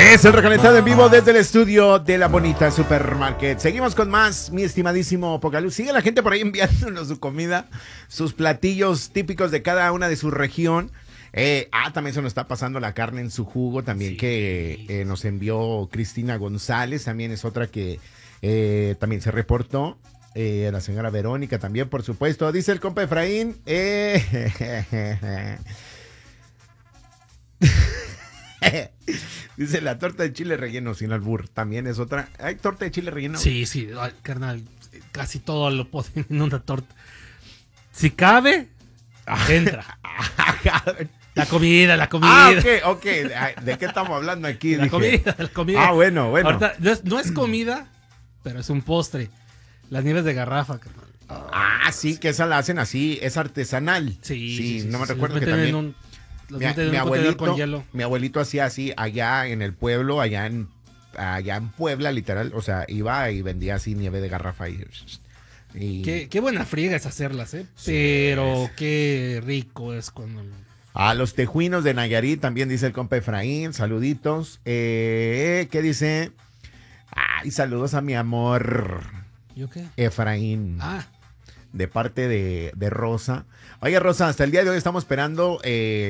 Es el recalentado en vivo desde el estudio de la bonita Supermarket. Seguimos con más, mi estimadísimo Pocaluz. Sigue la gente por ahí enviándonos su comida, sus platillos típicos de cada una de su región. También se nos está pasando la carne en su jugo, también sí, que nos envió Cristina González, también es otra que también se reportó. La señora Verónica también, por supuesto. Dice el compa Efraín. Dice la torta de chile relleno sin albur. También es otra. ¿Hay torta de chile relleno? Sí, carnal. Casi todo lo ponen en una torta. Si cabe, entra. La comida. Ok. ¿De qué estamos hablando aquí? La comida. Bueno. Ahorita, no es comida, pero es un postre. Las nieves de garrafa, carnal. Sí, que esa la hacen así, es artesanal. Sí, no me recuerdo que también. Mi abuelito hacía así allá en el pueblo, allá en Puebla, literal. O sea, iba y vendía así nieve de garrafa. Y qué buena friega es hacerlas, ¿eh? Sí, pero qué rico es cuando... A los tejuinos de Nayarit también dice el compa Efraín. Saluditos. ¿Qué dice? Saludos a mi amor. ¿Yo qué? Efraín. De parte de Rosa. Oye, Rosa, hasta el día de hoy estamos esperando.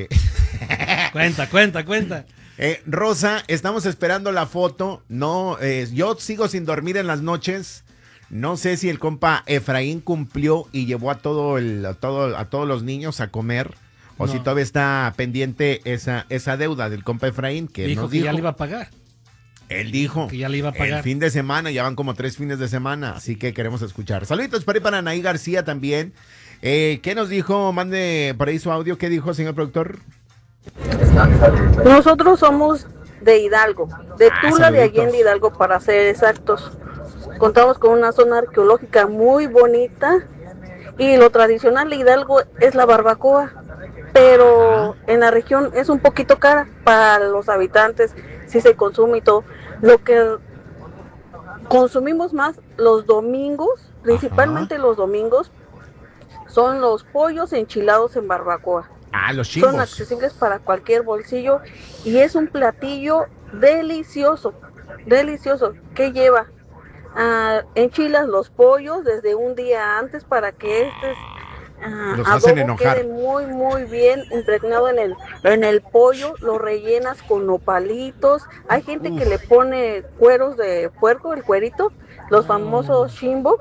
Cuenta. Rosa, estamos esperando la foto. No, yo sigo sin dormir en las noches. No sé si el compa Efraín cumplió y llevó a todos los niños a comer. O si todavía está pendiente esa deuda del compa Efraín que nos dijo que ya le iba a pagar. Él dijo que ya le iba a pagar. El fin de semana, ya van como 3 fines de semana, así que queremos escuchar. Saluditos para Anaí García también. ¿Qué nos dijo? Mande por ahí su audio. ¿Qué dijo, señor productor? Nosotros somos de Hidalgo, de Tula de Allende Hidalgo para ser exactos. Contamos con una zona arqueológica muy bonita y lo tradicional de Hidalgo es la barbacoa, pero en la región es un poquito cara para los habitantes, si se consume y todo. Lo que consumimos más los domingos, principalmente los domingos, son los pollos enchilados en barbacoa. Los chivos. Son accesibles para cualquier bolsillo y es un platillo delicioso. ¿Qué lleva? Enchilas los pollos desde un día antes para que los hacen enojar. Quede muy bien impregnado en el pollo. Lo rellenas con nopalitos. Hay gente que le pone cueros de puerco, el cuerito, los famosos chimbo.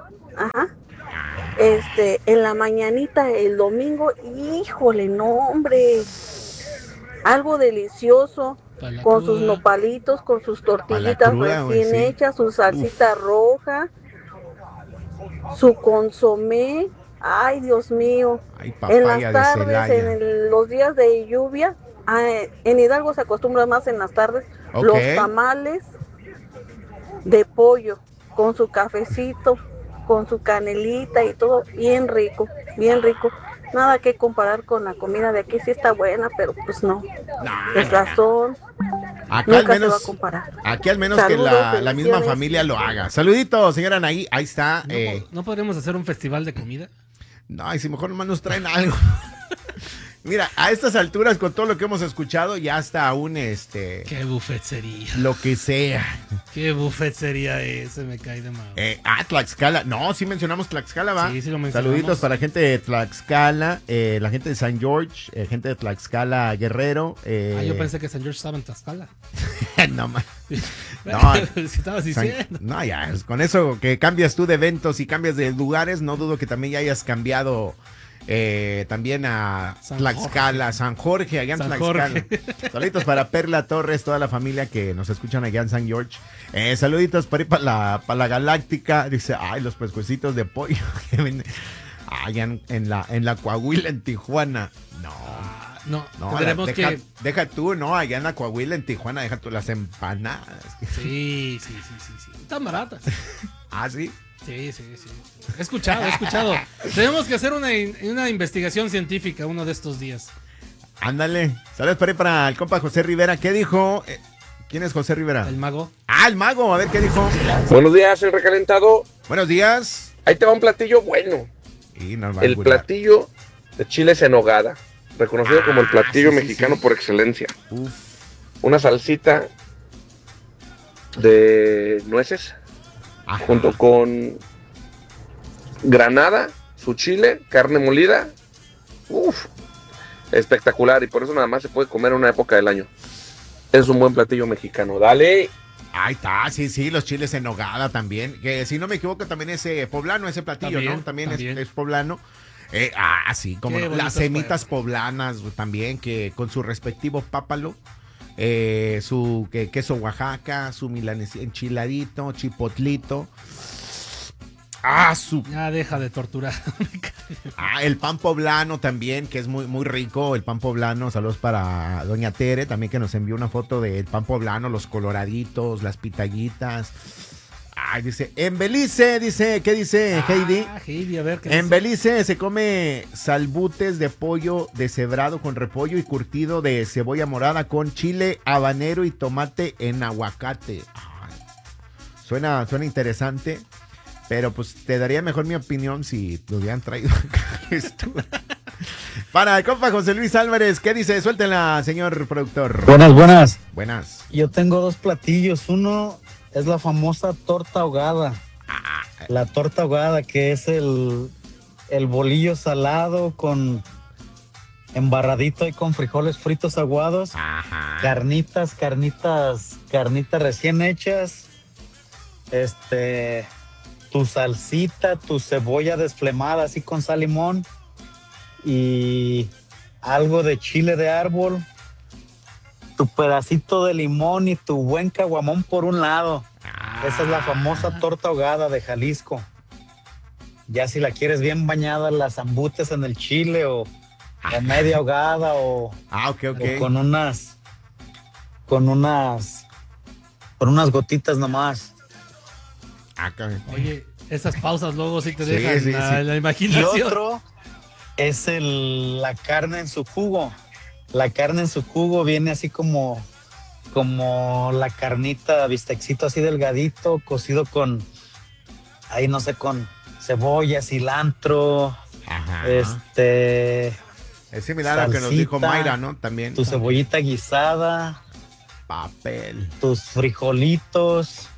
En la mañanita el domingo, híjole, no hombre, algo delicioso, con sus nopalitos, con sus tortillitas recién hechas, su salsita roja, su consomé. Ay, Dios mío. En las tardes, en los días de lluvia, en Hidalgo se acostumbra más en las tardes, los tamales de pollo, con su cafecito, con su canelita y todo, bien rico. Nada que comparar con la comida de aquí, sí está buena, pero pues no. Es razón. Nunca se va a comparar. Aquí al menos saludos, que la misma familia lo haga. Saluditos, señora Anaí, ahí está. ¿No podremos hacer un festival de comida? No, y si mejor nomás nos traen algo. Mira, a estas alturas, con todo lo que hemos escuchado, ya está ¿Qué buffet sería? Lo que sea. ¿Qué buffet sería ese? Me cae de mal. Tlaxcala. No, sí mencionamos Tlaxcala, ¿va? Sí, lo mencionamos. Saluditos para la gente de Tlaxcala, la gente de San George, gente de Tlaxcala, Guerrero. Yo pensé que San George estaba en Tlaxcala. No, man. No, si estabas diciendo. No, ya, con eso que cambias tú de eventos y cambias de lugares, no dudo que también ya hayas cambiado también a Tlaxcala, San Jorge, allá en Tlaxcala. Saluditos para Perla Torres, toda la familia que nos escuchan allá en San George. Saluditos para la Galáctica. Dice, los pescuecitos de pollo que venden allá en la Coahuila, en Tijuana. No, deja tú, no, allá en la Coahuila, en Tijuana, deja tú las empanadas. Sí. Están baratas. ¿Sí? Sí. He escuchado. Tenemos que hacer una investigación científica uno de estos días. Ándale. Saludos para el compa José Rivera. ¿Qué dijo? ¿Quién es José Rivera? El mago. El mago. A ver, ¿qué dijo? Buenos días, el recalentado. Buenos días. Ahí te va un platillo bueno. El platillo de chiles en nogada, reconocido como el platillo mexicano por excelencia. Una salsita de nueces, junto con granada, su chile, carne molida. Uf, espectacular, y por eso nada más se puede comer en una época del año. Es un buen platillo mexicano. Dale. Ahí está, sí, los chiles en nogada también. Que si no me equivoco también es poblano ese platillo, ¿no? También. Es poblano. Sí, como no, las semitas poblanas también, que con su respectivo pápalo, su queso Oaxaca, su milanesa enchiladito, chipotlito. Ya deja de torturar. El pan poblano también, que es muy, muy rico, el pan poblano. Saludos para doña Tere, también, que nos envió una foto del pan poblano, los coloraditos, las pitagüitas. Dice, en Belice, ¿qué dice Heidi? Heidi, a ver, ¿qué en Belice se come salbutes de pollo deshebrado con repollo y curtido de cebolla morada con chile habanero y tomate en aguacate. Suena interesante. Pero pues te daría mejor mi opinión si lo hubieran traído acá. Para el compa José Luis Álvarez, ¿qué dice? Suéltenla, señor productor. Buenas. Yo tengo 2 platillos. Uno es la famosa torta ahogada. La torta ahogada, que es el bolillo salado con embarradito y con frijoles fritos aguados. Carnitas recién hechas. Tu salsita, tu cebolla desflemada así con sal, limón y algo de chile de árbol, tu pedacito de limón y tu buen caguamón por un lado. Esa es la famosa torta ahogada de Jalisco. Ya si la quieres bien bañada, las embutes en el chile o media ahogada o con unas gotitas nomás. Oye, esas pausas luego sí te dejan la imaginación. Y otro es la carne en su jugo. La carne en su jugo viene así como la carnita, bistecito así delgadito, cocido con cebolla, cilantro. Es similar a lo que nos dijo Mayra, ¿no? También. Tu cebollita guisada. Papel. Tus frijolitos.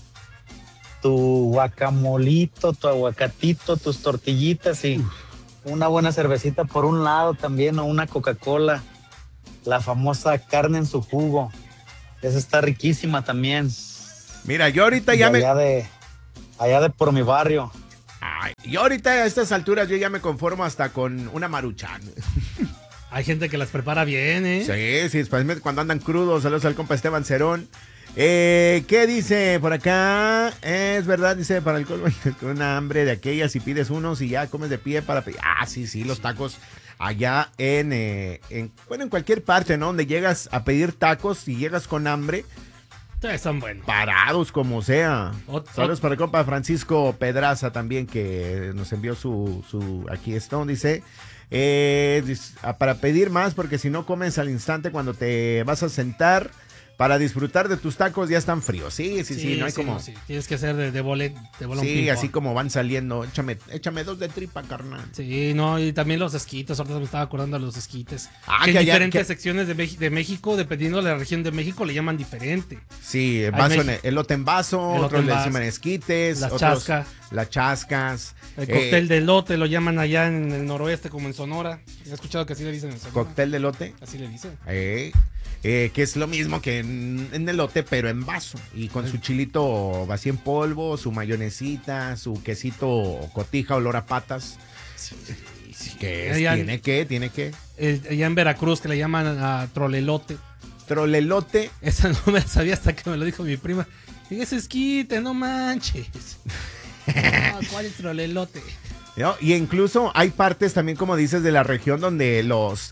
Tu guacamolito, tu aguacatito, tus tortillitas y una buena cervecita por un lado también, o una Coca-Cola. La famosa carne en su jugo. Esa está riquísima también. Mira, yo ahorita ya allá de por mi barrio. Yo ahorita a estas alturas yo ya me conformo hasta con una Maruchan. Hay gente que las prepara bien, ¿eh? Sí, especialmente cuando andan crudos. Saludos al compa Esteban Cerón. ¿Qué dice por acá? Es verdad, dice, para el colmo, con una hambre de aquellas y pides unos y ya comes de pie para pedir. Sí, los tacos allá en cualquier parte, ¿no? Donde llegas a pedir tacos y llegas con hambre. Son buenos. Parados como sea. Saludos para el compa Francisco Pedraza también, que nos envió su aquí está, dice, para pedir más, porque si no comes al instante cuando te vas a sentar para disfrutar de tus tacos, ya están fríos. Sí, no hay como. Sí. Tienes que hacer de bolón. Sí, así como van saliendo. Échame 2 de tripa, carnal. Sí, no, y también los esquites. Ahorita me estaba acordando de los esquites. Que en diferentes secciones de México, dependiendo de la región de México, le llaman diferente. Sí, elote en vaso, otros le llaman esquites. Las chascas. El cóctel de elote lo llaman allá en el noroeste, como en Sonora. He escuchado que así le dicen en Sonora. ¿Cóctel de elote? Así le dicen. Que es lo mismo que en elote, pero en vaso. Y con su chilito vacío en polvo, su mayonesita, su quesito cotija, olor a patas. Sí. ¿Qué es? ¿Tiene que? Allá en Veracruz, que le llaman a trolelote. ¿Trolelote? Esa no me la sabía hasta que me lo dijo mi prima. Y ese esquite, no manches. ¿Cuál es trolelote? ¿No? Y incluso hay partes también, como dices, de la región donde los...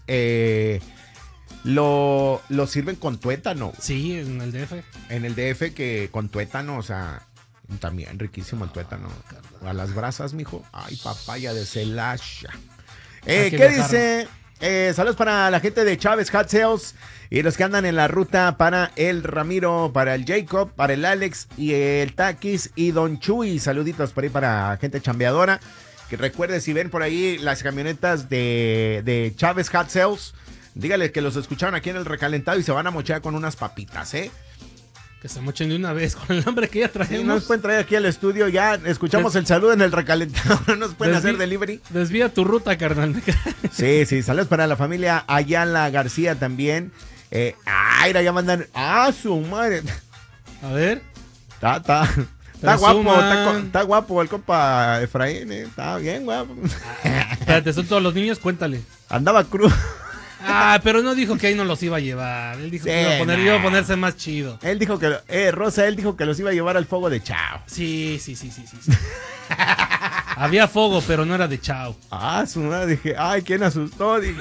Lo sirven con tuétano. Sí, en el DF. En el DF, que con tuétano, o sea, también riquísimo el tuétano. A las brasas, mijo. Ay, papaya de Celaya. ¿Qué dice? Saludos para la gente de Chávez Hot Sales y los que andan en la ruta, para el Ramiro, para el Jacob, para el Alex y el Taquis y Don Chuy. Saluditos por ahí para gente chambeadora. Que recuerde, si ven por ahí las camionetas de Chávez Hot Sales, dígale que los escucharon aquí en el recalentado y se van a mochar con unas papitas, ¿eh? Que se mochen de una vez con el hambre que ya traemos. Sí, nos pueden traer aquí al estudio, ya escuchamos el saludo en el recalentado, no nos pueden hacer delivery. Desvía tu ruta, carnal. Sí, saludos para la familia Ayala García también. Mira, ya mandan. Su madre. A ver. Está guapo, está guapo el compa Efraín, está bien guapo. Espérate, son todos los niños, cuéntale. Andaba crudo. Pero no dijo que ahí no los iba a llevar. Él dijo que iba a ponerse más chido. Él dijo que, Rosa, él dijo que los iba a llevar al fuego de Chao. Sí. Había fuego, pero no era de Chao. Su madre, dije, ¿quién asustó? Dije.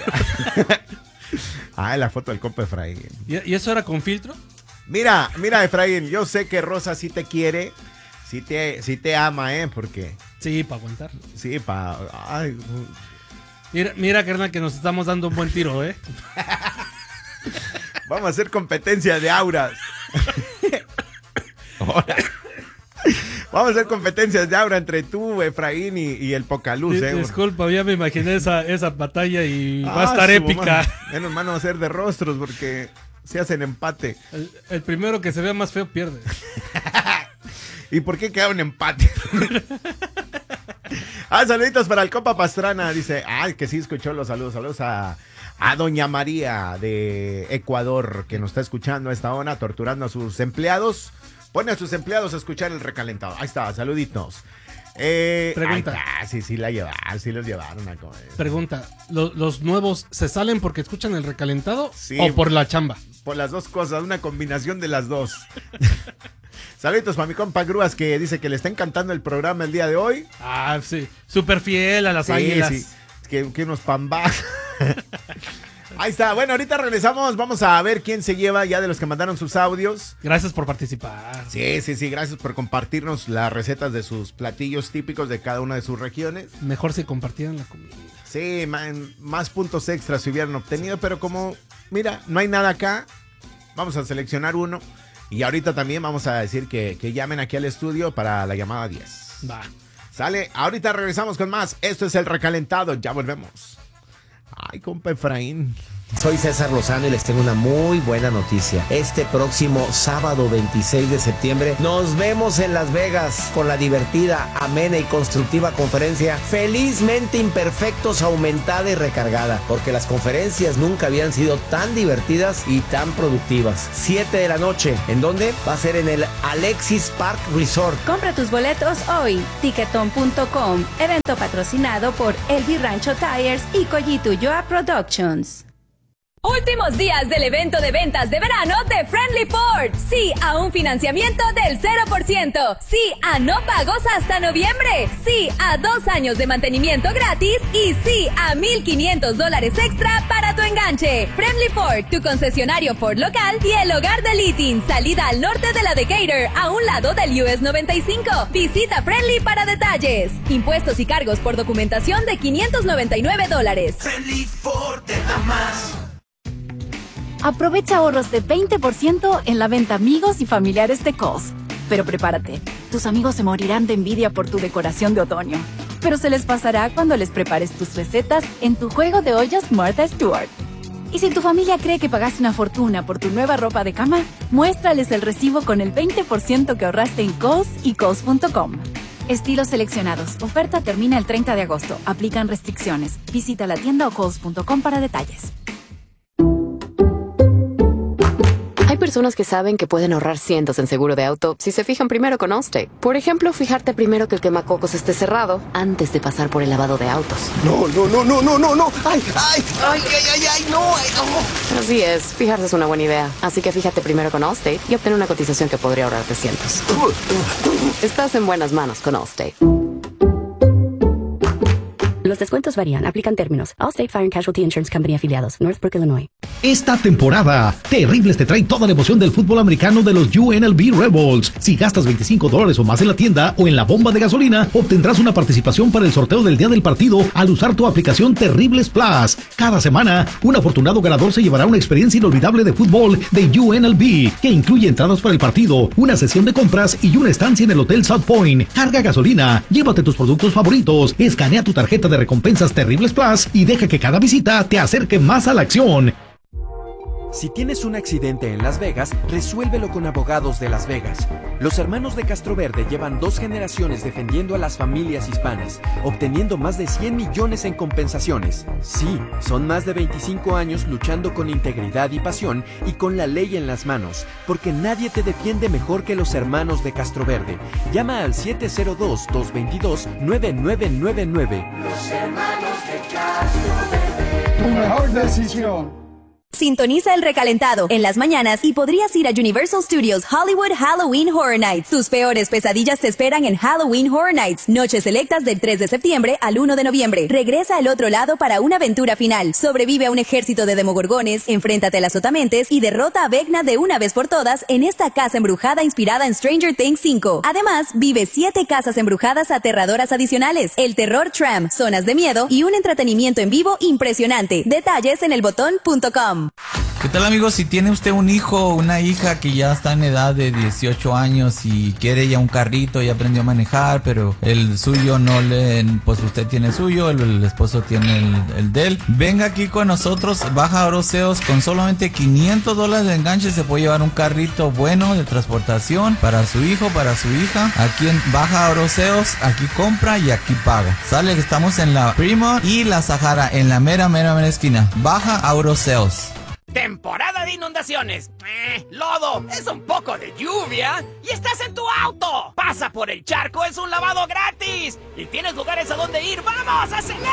La foto del compa Efraín. ¿Y eso era con filtro? Mira, Efraín, yo sé que Rosa sí te quiere, sí te ama, porque... Sí, para aguantar. Sí, Mira, carnal, que nos estamos dando un buen tiro, Vamos a hacer competencia de auras. Vamos a hacer competencias de aura entre tú, Efraín y el Pocaluz, Disculpa, ya me imaginé esa batalla y va a estar épica. Menos mal no va a ser de rostros porque se hacen empate. El primero que se vea más feo pierde. ¿Y por qué queda un empate? Saluditos para el compa Pastrana. Dice, que sí escuchó los saludos. Saludos a doña María de Ecuador, que nos está escuchando a esta hora, torturando a sus empleados. Pone a sus empleados a escuchar el recalentado. Ahí está, saluditos. Pregunta. Sí los llevaron a comer. Pregunta, ¿los nuevos se salen porque escuchan el recalentado sí, o por la chamba? Por las dos cosas, una combinación de las dos. Saluditos para mi compa Grúas, que dice que le está encantando el programa el día de hoy. Sí, súper fiel a las águilas. Sí, que unos pambas. Ahí está, bueno, ahorita regresamos, vamos a ver quién se lleva ya de los que mandaron sus audios. Gracias por participar. Sí, gracias por compartirnos las recetas de sus platillos típicos de cada una de sus regiones. Mejor si compartieran la comida. Sí, más puntos extras se hubieran obtenido, pero como, mira, no hay nada acá, vamos a seleccionar uno. Y ahorita también vamos a decir que llamen aquí al estudio para la llamada 10. Va. Sale, ahorita regresamos con más. Esto es El Recalentado, ya volvemos. Compa Efraín. Soy César Lozano y les tengo una muy buena noticia. Este próximo sábado 26 de septiembre nos vemos en Las Vegas con la divertida, amena y constructiva conferencia Felizmente Imperfectos, aumentada y recargada, porque las conferencias nunca habían sido tan divertidas y tan productivas. 7 de la noche, ¿en dónde? Va a ser en el Alexis Park Resort. Compra tus boletos hoy, Tiquetón.com, evento patrocinado por Elvi Rancho Tires y Collito Ulloa Productions. Últimos días del evento de ventas de verano de Friendly Ford. Sí a un financiamiento del 0%. Sí a no pagos hasta noviembre. Sí a 2 años de mantenimiento gratis. Y sí a $1,500 extra para tu enganche. Friendly Ford, tu concesionario Ford local y el hogar de Littin. Salida al norte de la Decatur, a un lado del US 95. Visita Friendly para detalles. Impuestos y cargos por documentación de $599. Friendly Ford te da más. Aprovecha ahorros de 20% en la venta amigos y familiares de Kohl's. Pero prepárate, tus amigos se morirán de envidia por tu decoración de otoño. Pero se les pasará cuando les prepares tus recetas en tu juego de ollas Martha Stewart. Y si tu familia cree que pagaste una fortuna por tu nueva ropa de cama, muéstrales el recibo con el 20% que ahorraste en Kohl's y Kohl's.com. Estilos seleccionados. Oferta termina el 30 de agosto. Aplican restricciones. Visita la tienda o Kohl's.com para detalles. Hay personas que saben que pueden ahorrar cientos en seguro de auto si se fijan primero con Allstate. Por ejemplo, fijarte primero que el quemacocos esté cerrado antes de pasar por el lavado de autos. No. ¡Ay, no! Así es, fijarse es una buena idea. Así que fíjate primero con Allstate y obtén una cotización que podría ahorrarte cientos. Estás en buenas manos con Allstate. Los descuentos varían. Aplican términos. Allstate Fire and Casualty Insurance Company afiliados. Northbrook, Illinois. Esta temporada, Terribles te trae toda la emoción del fútbol americano de los UNLV Red Bulls. Si gastas $25 o más en la tienda o en la bomba de gasolina, obtendrás una participación para el sorteo del día del partido al usar tu aplicación Terribles Plus. Cada semana, un afortunado ganador se llevará una experiencia inolvidable de fútbol de UNLV, que incluye entradas para el partido, una sesión de compras y una estancia en el Hotel South Point. Carga gasolina, llévate tus productos favoritos, escanea tu tarjeta de recompensas Terribles Plus y deja que cada visita te acerque más a la acción. Si tienes un accidente en Las Vegas, resuélvelo con Abogados de Las Vegas. Los hermanos de Castroverde llevan 2 generaciones defendiendo a las familias hispanas, obteniendo más de 100 millones en compensaciones. Sí, son más de 25 años luchando con integridad y pasión y con la ley en las manos, porque nadie te defiende mejor que los hermanos de Castroverde. Llama al 702-222-9999. Los hermanos de Castroverde. Tu mejor decisión. Sintoniza El Recalentado en las mañanas y podrías ir a Universal Studios Hollywood Halloween Horror Nights. Tus peores pesadillas te esperan en Halloween Horror Nights. Noches selectas del 3 de septiembre al 1 de noviembre. Regresa al otro lado para una aventura final. Sobrevive a un ejército de demogorgones, enfréntate a las otamentes y derrota a Vecna de una vez por todas en esta casa embrujada inspirada en Stranger Things 5. Además, vive 7 casas embrujadas aterradoras adicionales, el terror tram, zonas de miedo y un entretenimiento en vivo impresionante. Detalles en elbotón.com. ¿Qué tal, amigos? Si tiene usted un hijo o una hija que ya está en edad de 18 años y quiere ya un carrito, ya aprendió a manejar, pero el suyo no pues usted tiene el suyo, el esposo tiene el de él, venga aquí con nosotros, baja a Oroseos, con solamente $500 de enganche se puede llevar un carrito bueno de transportación para su hijo, para su hija. Aquí en Baja Oroseos, aquí compra y aquí paga. Sale que estamos en la Primo y la Sahara, en la mera esquina. Baja a Oroseos. Temporada de inundaciones. Lodo, es un poco de lluvia y estás en tu auto. Pasa por el charco, es un lavado gratis. Y tienes lugares a donde ir. ¡Vamos,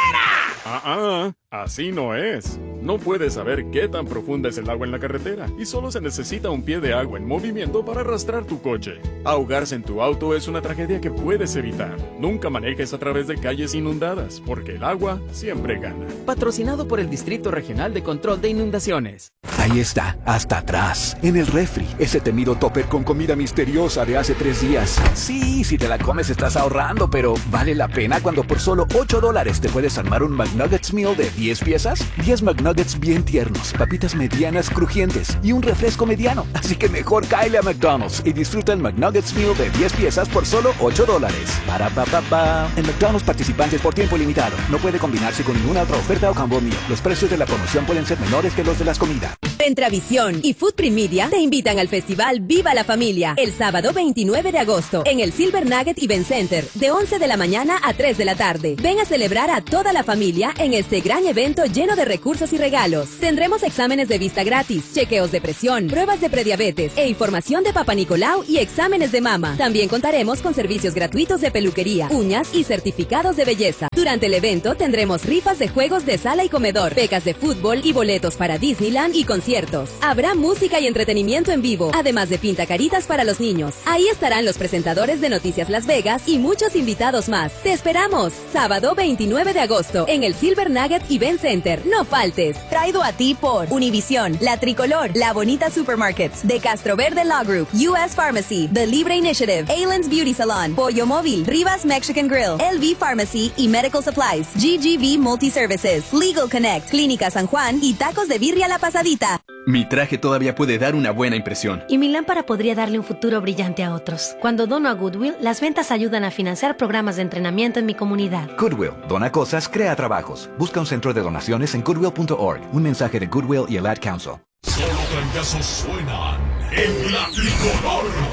acelera! Así no es. No puedes saber qué tan profunda es el agua en la carretera y solo se necesita un pie de agua en movimiento para arrastrar tu coche. Ahogarse en tu auto es una tragedia que puedes evitar. Nunca manejes a través de calles inundadas, porque el agua siempre gana. Patrocinado por el Distrito Regional de Control de Inundaciones. Ahí está, hasta atrás, en el refri, ese temido topper con comida misteriosa de hace 3 días. Sí, si te la comes estás ahorrando, pero vale la pena cuando por solo $8 te puedes armar un McNuggets Meal de 10 piezas. 10 McNuggets bien tiernos, papitas medianas crujientes y un refresco mediano. Así que mejor cáele a McDonald's y disfruta el McNuggets Meal de 10 piezas por solo $8. Para pa pa pa. En McDonald's participantes por tiempo limitado. No puede combinarse con ninguna otra oferta o combo meal. Los precios de la promoción pueden ser menores que los de las comidas. Ventravisión y Footprint Media te invitan al festival Viva la Familia el sábado 29 de agosto en el Silver Nugget Event Center de 11 de la mañana a 3 de la tarde. Ven a celebrar a toda la familia en este gran evento lleno de recursos y regalos. Tendremos exámenes de vista gratis, chequeos de presión, pruebas de prediabetes e información de Papá Nicolau y exámenes de mama. También contaremos con servicios gratuitos de peluquería, uñas y certificados de belleza. Durante el evento tendremos rifas de juegos de sala y comedor, becas de fútbol y boletos para Disneyland y conciertos. Habrá música y entretenimiento en vivo, además de pintacaritas para los niños. Ahí estarán los presentadores de Noticias Las Vegas y muchos invitados más. ¡Te esperamos! Sábado 29 de agosto en el Silver Nugget Event Center. No faltes. Traído a ti por Univisión, La Tricolor, La Bonita Supermarkets, De Castroverde Law Group, US Pharmacy, The Libre Initiative, Alan's Beauty Salon, Pollo Móvil, Rivas Mexican Grill, LV Pharmacy y Medical Supplies, GGV Multi Services, Legal Connect, Clínica San Juan y Tacos de Birria La Pasadita. Mi traje todavía puede dar una buena impresión. Y mi lámpara podría darle un futuro brillante a otros. Cuando dono a Goodwill, las ventas ayudan a financiar programas de entrenamiento en mi comunidad. Goodwill, dona cosas, crea trabajos. Busca un centro de donaciones en goodwill.org. Un mensaje de Goodwill y el Ad Council. Solo trancazos suenan en La Tricolor.